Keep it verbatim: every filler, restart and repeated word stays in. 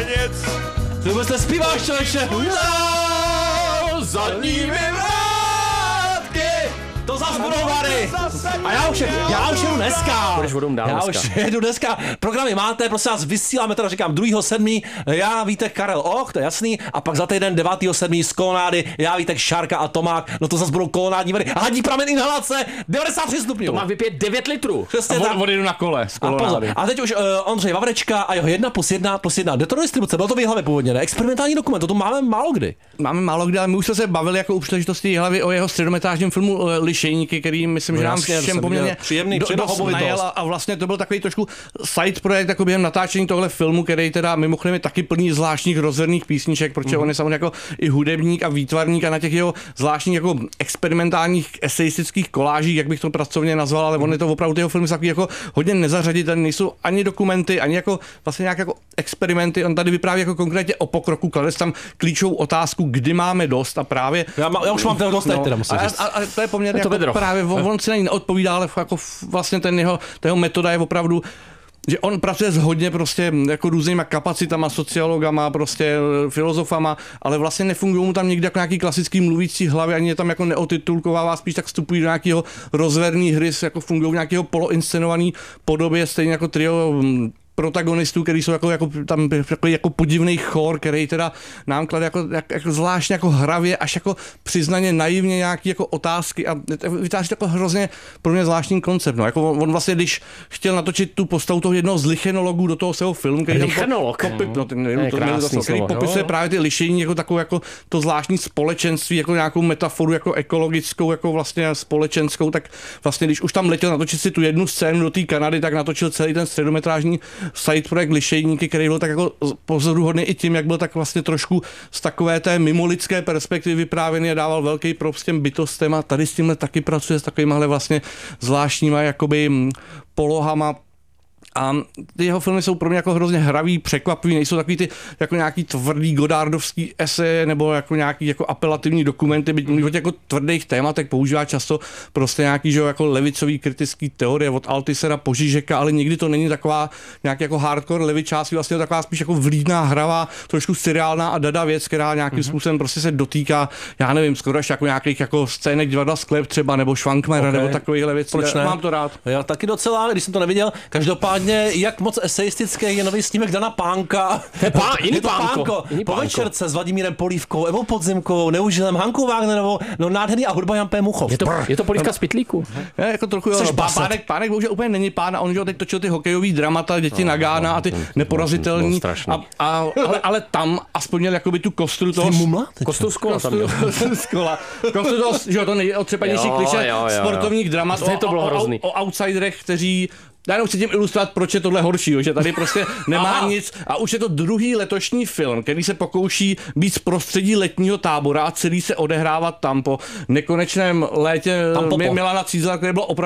nic. Ty vůbec nespíváš, člověče. No, zadními vrátky. To zas budou vary. A já už, já už jedu dneska. Budeš vodou dál Já dneska. už jedu dneska. Programy máte, prosím vás, vysíláme teda, říkám, druhého sedmého Já, Vítek, Karel Och, to je jasný. A pak za týden devátého sedmého z Kolonády, já, Vítek, Šárka a Tomák. No to zas budou kolonádní vary. Hadí pramen inhalace, devadesát tři stupňů. To má vypět devět litrů. Přesně A tak. odjedu na kole z A, pozor, Kolonády. a teď už uh, Ondřej Vavrečka a jeho jedna plus jedna plus jedna Detro distribuce, bylo to v Jihlavě původně, ne? Experimentální dokument, to tu máme málo kdy. Máme málo kdy, ale my už jsme se bavili jako u příležitosti Jihlavy o jeho středometážním filmu uh, Lišejníky, který myslím, No že nám jasně, to všem jsem poměrně viděl. Příjemný, do, příjemná dost hobovitost. najel a, a vlastně to byl takový trošku side projekt jako během natáčení tohle filmu, který teda mimochodem je taky plný zvláštních rozverných písniček, protože mm. on je samozřejmě jako i hudebník a výtvarník a na těch jeho zvláštních jako experimentálních eseistických kolážích, jak bych to pracovně nazval, ale on je to opravdu, ty jeho filmy jsou takový jako hodně nezařaditelný, nejsou ani dokumenty, ani jako vlastně nějak jako experimenty. On tady vypráví jako konkrétně o pokroku, klade tam klíčovou otázku, kdy máme dost a právě Já, má, já už mám toho dost, no, teda musím a, říct. a, a, to je poměrně to jako vedro. právě, on, on si na ní neodpovídá, ale jako vlastně ten jeho, ta jeho metoda je opravdu, že on pracuje s hodně prostě jako různýma kapacitama, sociologama, prostě filozofama, ale vlastně nefungují mu tam nikdy jako nějaký klasický mluvící hlavy, ani je tam jako neotitulkovává, spíš tak vstupují do nějakého rozverný hry, jako fungují v nějakého poloinscenovaný podobě, stejně jako trio protagonistů, který jsou jako, jako, tam jako, jako podivný chor, který teda nám klade jako, jako, jako zvláštně jako hravě, až jako přiznaně naivně nějaký jako otázky a vytváří jako hrozně pro mě zvláštní koncept. No. Jako on, on vlastně, když chtěl natočit tu postavu toho jednoho z lichenologů do toho svého filmu, který, Lichenolog, tam popip, no, ten, to je to, krásný to, který slovo. popisuje Jo. právě ty lišení jako takovou jako to zvláštní společenství, jako nějakou metaforu jako ekologickou, jako vlastně společenskou, tak vlastně když už tam letěl natočit si tu jednu scénu do té Kanady, tak natočil celý ten středometrážní side projekt Lišejníky, který byl tak jako pozoruhodný i tím, jak byl tak vlastně trošku z takové té mimolidské perspektivy vyprávěný a dával velký props těm bytostem a tady s tímhle taky pracuje s takovýmhle vlastně zvláštníma jakoby polohama. A ty jeho filmy jsou pro mě jako hrozně hravý, překvapivý, nejsou takový ty jako nějaký tvrdý godardovský eseje nebo jako nějaký jako apelativní dokumenty, byť mluví o těch jako tvrdých tématech, používá často prostě nějaký že, jako levicový kritický teorie od Altisera po Žižeka, ale nikdy to není taková nějaký jako hardcore levičářství, vlastně taková spíš jako vlídná, hravá, trošku seriálná a dada věc, která nějakým mm-hmm. způsobem prostě se dotýká, já nevím, skoro až jako nějakých jako scének divadla Sklep třeba nebo Švankmera Okay. nebo takovýchhle věcí. Proč ne? Mám to rád. Já taky docela, když jsem to neviděl. Každopádně, jak moc eseistický je nový snímek Dana Pánka. To je pán, jiný Je to pánko. Pánko. Jiný Po pánko. večerce s Vladimírem Polívkou, Evou Podzimkou, Neužilem, Hankou Wagnerovou, no nádherný a hudba Jan P. Muchov. Je to, je to polívka z pytlíku. Je, jako trochu, jo, Jseš pá- baset. pánek, pánek bohužel úplně není pán a on že jo, teď točil ty hokejový dramata, děti no, na Gána a ty no, neporazitelní. no, strašný. a, a, ale, ale tam aspoň měl jakoby tu kostru toho... Mumla? Kostou z kola tam měl. Skola. Kostru toho, že jo, to nejotřepanější Jo, kliše jo, jo, jo. sportovních dramat To je to bylo o, o, hrozný. o, o outsiderech, kteří já jenom chci tím ilustrovat, proč je tohle horší, jo? Že tady prostě nemá Aha. nic a už je to druhý letošní film, který se pokouší být z prostředí letního tábora a celý se odehrávat tam po nekonečném létě Tampopo. Milana Cízela, které bylo opravdu